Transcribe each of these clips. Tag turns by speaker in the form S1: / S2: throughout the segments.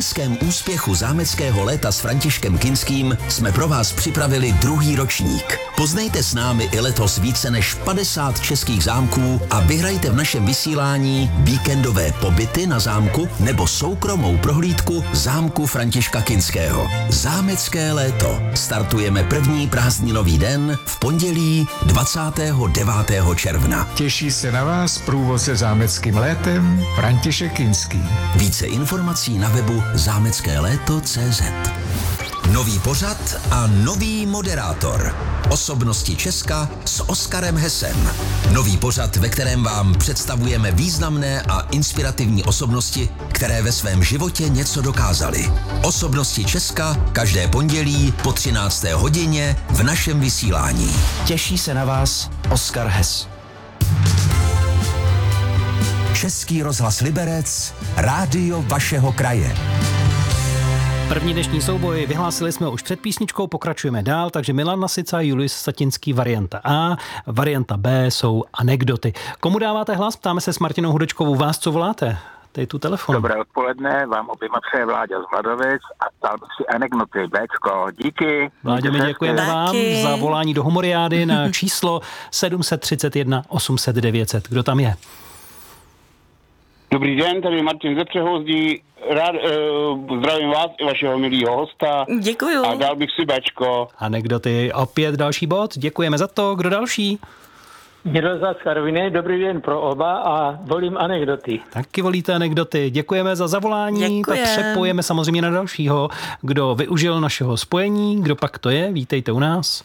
S1: loňském úspěchu zámeckého léta s Františkem Kinským jsme pro vás připravili druhý ročník. Poznejte s námi i letos více než 50 českých zámků a vyhrajte v našem vysílání víkendové pobyty na zámku nebo soukromou prohlídku zámku Františka Kinského. Zámecké léto. Startujeme první prázdninový den v pondělí 29. června.
S2: Těší se na vás průvodce zámeckým létem František Kinský.
S1: Více informací na webu zámeckéléto.cz. Nový pořad a nový moderátor. Osobnosti Česka s Oskarem Hessem. Nový pořad, ve kterém vám představujeme významné a inspirativní osobnosti, které ve svém životě něco dokázaly. Osobnosti Česka každé pondělí po 13. hodině v našem vysílání.
S3: Těší se na vás Oskar Hess.
S1: Český rozhlas Liberec, rádio vašeho kraje.
S4: První dnešní souboj vyhlásili jsme už před písničkou, pokračujeme dál, takže Milan Lasica, Julius Satinský varianta A, varianta B jsou anekdoty. Komu dáváte hlas? Ptáme se s Martinou Hudečkovou. Vás co voláte? Tady tu telefon.
S5: Dobré odpoledne, vám oběma přeje Vláďa z Vladovic a ptal bych si anekdoty. Béčko, díky.
S4: Vláďo, my děkujeme vám za volání do Humoriády na číslo 731 800 900. Kdo tam je?
S6: Dobrý den, tady Martin ze Přehozdí. Rád zdravím vás i vašeho milého hosta.
S7: Děkuju.
S6: A dal bych si Bčko.
S4: Anekdoty, opět další bod. Děkujeme za to. Kdo další?
S8: Miroslav z Karviné, dobrý den pro oba a volím anekdoty.
S4: Taky volíte anekdoty. Děkujeme za zavolání. Tak přepojeme samozřejmě na dalšího, kdo využil našeho spojení. Kdo pak to je? Vítejte u nás.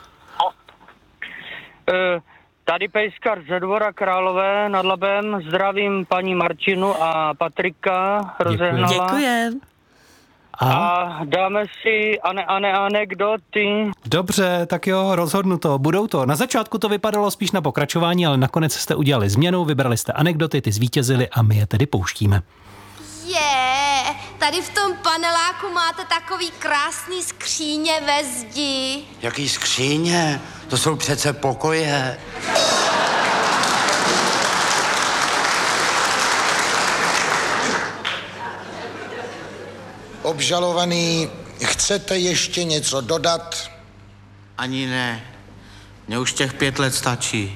S9: Tady Pejskar ze Dvora Králové nad Labem. Zdravím paní Martinu a Patrika Rozehnala.
S7: Děkujem.
S9: A dáme si anekdoty.
S4: Dobře, tak jo, rozhodnuto. Budou to. Na začátku to vypadalo spíš na pokračování, ale nakonec jste udělali změnu, vybrali jste anekdoty, ty zvítězily a my je tedy pouštíme.
S10: Tady v tom paneláku máte takový krásný skříně ve zdi.
S11: Jaký skříně? To jsou přece pokoje.
S12: Obžalovaný, chcete ještě něco dodat?
S11: Ani ne. Mně už těch 5 let stačí.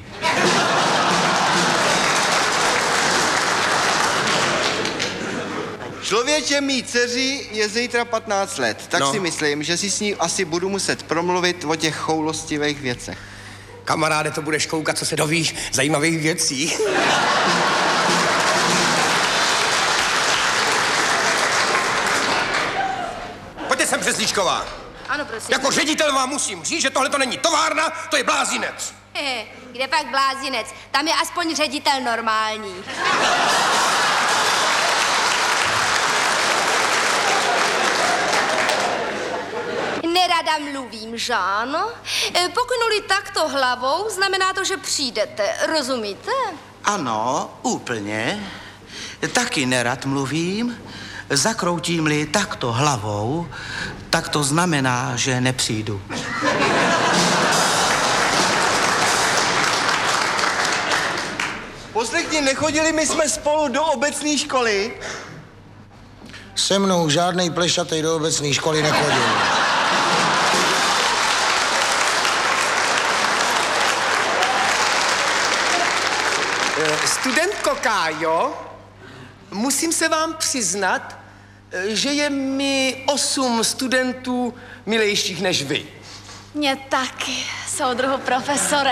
S13: Člověče, mý dceři je zítra 15 let, tak si myslím, že si s ní asi budu muset promluvit o těch choulostivých věcech.
S14: Kamaráde, to budeš koukat, co se dovíš zajímavých věcí. Pojďte sem, Přeslíčková.
S10: Ano, prosím.
S14: Jako ředitel vám musím říct, že tohle to není továrna, to je blázinec.
S10: Kde pak blázinec? Tam je aspoň ředitel normální. Nerada mluvím, že ano? Pokynuli takto hlavou, znamená to, že přijdete, rozumíte?
S11: Ano, úplně. Taky nerad mluvím. Zakroutím-li takto hlavou, tak to znamená, že nepřijdu.
S13: Poslechni, nechodili my jsme spolu do obecné školy?
S12: Se mnou žádnej plešatej do obecné školy nechodil.
S14: Studentko Kájo, musím se vám přiznat, že je mi 8 studentů milejších než vy.
S10: Mě taky, soudruhu profesore.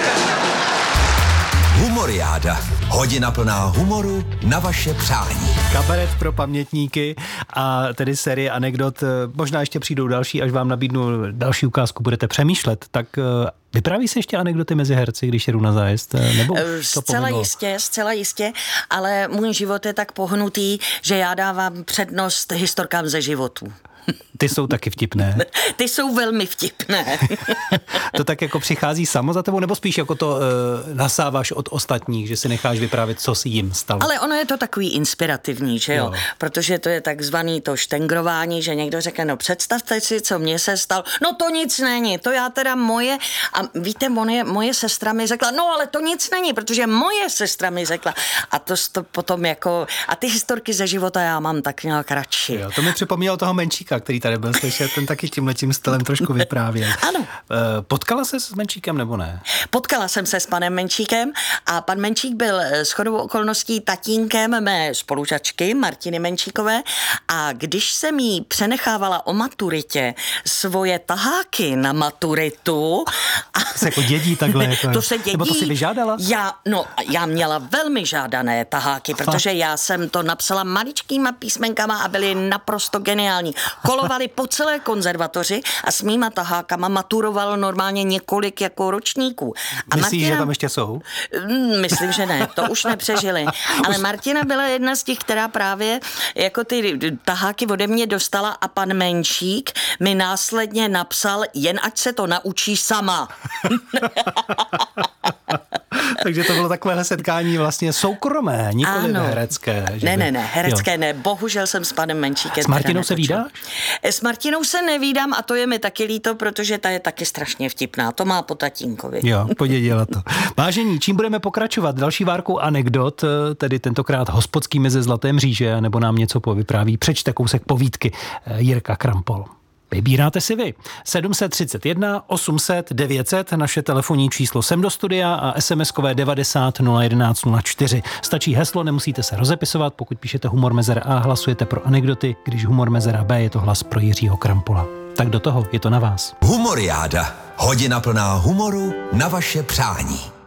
S1: Humoriáda. Hodina plná humoru na vaše přání.
S4: Kabaret pro pamětníky a tedy série anekdot. Možná ještě přijdou další, až vám nabídnu další ukázku, budete přemýšlet. Tak vypráví se ještě anekdoty mezi herci, když jedu na zájezd? Nebo
S7: Zcela jistě, ale můj život je tak pohnutý, že já dávám přednost historkám ze životů.
S4: Ty jsou taky vtipné.
S7: Ty jsou velmi vtipné.
S4: To tak jako přichází samo za tebou, nebo spíš jako to nasáváš od ostatních, že si necháš vyprávět, co si jim stalo?
S7: Ale ono je to takový inspirativní, že jo? Protože to je takzvaný to štengrování, že někdo řekne, no představte si, co mně se stalo. No to nic není, to já teda moje, a víte, moje sestra mi řekla, no ale to nic není, protože moje sestra mi řekla. A to potom jako, a ty historky ze života já mám tak nějak radši.
S4: Jo, to mi připomnělo toho Menčíka, který tady byl slyšet, ten taky tímhletím stylem trošku vyprávěl.
S7: Ano.
S4: Potkala se s Menčíkem nebo ne?
S7: Potkala jsem se s panem Menčíkem a pan Menčík byl shodou okolností tatínkem mé spolužačky Martiny Menčíkové a když jsem jí přenechávala o maturitě svoje taháky na maturitu.
S4: To se jako dědí takhle. Jako,
S7: to se dědí.
S4: Nebo to si vyžádala?
S7: Já měla velmi žádané taháky, protože já jsem to napsala maličkýma písmenkama a byly naprosto geniální. Kolovali po celé konzervatoři a s mýma tahákama maturovalo normálně několik jako ročníků. A
S4: myslíš, že tam ještě jsou?
S7: Myslím, že ne, to už nepřežili. Ale Martina byla jedna z těch, která právě jako ty taháky ode mě dostala a pan Menčík mi následně napsal, jen ať se to naučí sama.
S4: Takže to bylo takovéhle setkání vlastně soukromé, nikoli herecké.
S7: Ne, herecké ne. Bohužel jsem s panem Menčíkem.
S4: S Martinou se vídáš?
S7: S Martinou se nevídám a to je mi taky líto, protože ta je taky strašně vtipná. To má po tatínkovi.
S4: Jo, podědila to. Vážení, čím budeme pokračovat? Další várkou anekdot, tedy tentokrát hospodskými ze Zlaté mříže, nebo nám něco povypráví, přečte kousek povídky Jirka Krampol. Vybíráte si vy. 731 800 900, naše telefonní číslo sem do studia a SMS-kové 90 011 04. Stačí heslo, nemusíte se rozepisovat, pokud píšete humor mezera A, hlasujete pro anekdoty, když humor mezera B, je to hlas pro Jiřího Krampola. Tak do toho, je to na vás.
S1: Humoriáda. Hodina plná humoru na vaše přání.